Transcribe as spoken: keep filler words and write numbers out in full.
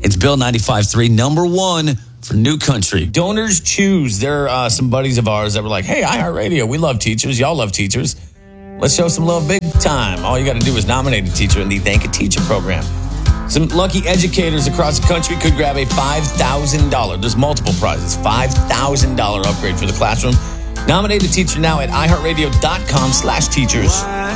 It's Bill ninety-five point three, number one for New Country. Donors Choose. There are uh, some buddies of ours that were like, hey, iHeartRadio, we love teachers. Y'all love teachers. Let's show some love big time. All you got to do is nominate a teacher in the Thank a Teacher program. Some lucky educators across the country could grab a five thousand dollars. There's multiple prizes. five thousand dollars upgrade for the classroom. Nominate a teacher now at iHeartRadio.com slash teachers.